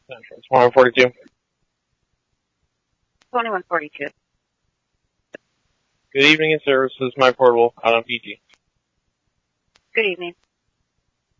Central. 2142. 2142. Good evening and services, my portable out on PG. Good evening.